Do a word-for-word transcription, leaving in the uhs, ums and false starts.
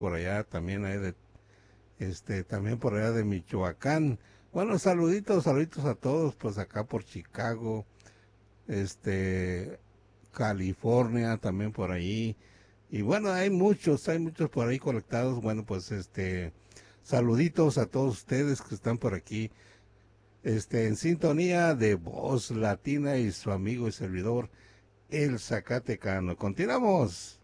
por allá también hay de, este, también por allá de Michoacán. Bueno, saluditos, saluditos a todos, pues acá por Chicago, este, California, también por ahí. Y bueno, hay muchos, hay muchos por ahí conectados. Bueno, pues este, saluditos a todos ustedes que están por aquí, este, en sintonía de Voz Latina y su amigo y servidor, el Zacatecano. Continuamos.